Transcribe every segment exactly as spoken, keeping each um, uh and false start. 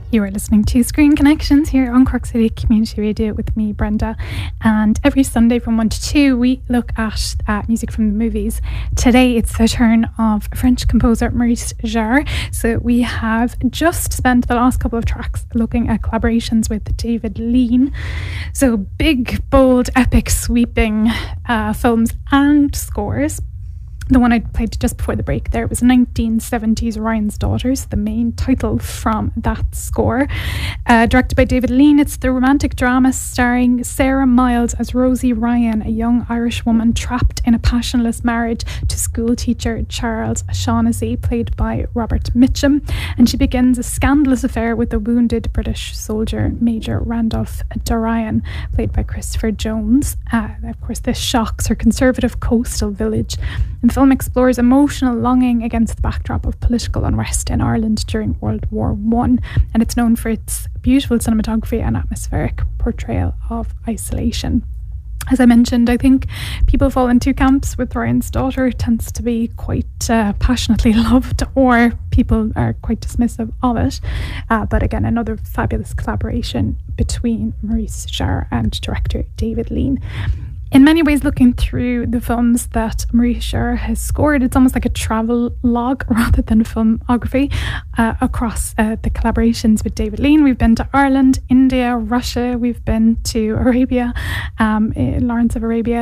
You are listening to Screen Connections here on Cork City Community Radio with me, Brenda. And every Sunday from one to two, we look at uh, music from the movies. Today, it's the turn of French composer Maurice Jarre. So we have just spent the last couple of tracks looking at collaborations with David Lean. So big, bold, epic, sweeping uh, films and scores. The one I played just before the break there was nineteen seventies Ryan's Daughters, the main title from that score. Uh, directed by David Lean, it's the romantic drama starring Sarah Miles as Rosie Ryan, a young Irish woman trapped in a passionless marriage to school teacher Charles Shaughnessy, played by Robert Mitchum. And she begins a scandalous affair with the wounded British soldier Major Randolph Dorian, played by Christopher Jones. Uh, of course, this shocks her conservative coastal village. And the film explores emotional longing against the backdrop of political unrest in Ireland during World War One, and it's known for its beautiful cinematography and atmospheric portrayal of isolation. As I mentioned, I think people fall in two camps with Ryan's Daughter. It tends to be quite uh, passionately loved, or people are quite dismissive of it. Uh, but again, another fabulous collaboration between Maurice Jarre and director David Lean. In many ways, looking through the films that Maurice Jarre has scored, it's almost like a travel log rather than filmography uh, across uh, the collaborations with David Lean. We've been to Ireland, India, Russia. We've been to Arabia, um, Lawrence of Arabia,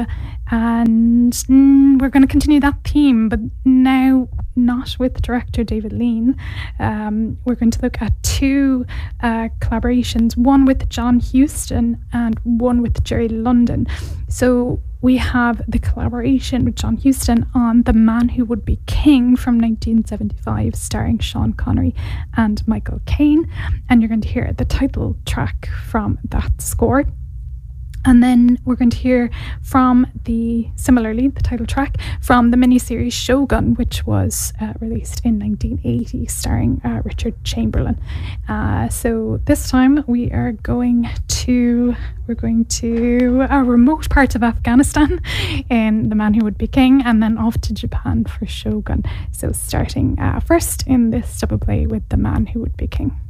and mm, we're going to continue that theme, but now not with director David Lean. Um, we're going to look at two uh, collaborations, one with John Huston and one with Jerry London. So we have the collaboration with John Huston on The Man Who Would Be King from nineteen seventy-five, starring Sean Connery and Michael Caine. And you're going to hear the title track from that score. And then we're going to hear from the, similarly, the title track from the miniseries Shogun, which was uh, released in nineteen eighty, starring uh, Richard Chamberlain. Uh, so this time we are going to, we're going to a remote part of Afghanistan in The Man Who Would Be King, and then off to Japan for Shogun. So starting uh, first in this double play with The Man Who Would Be King.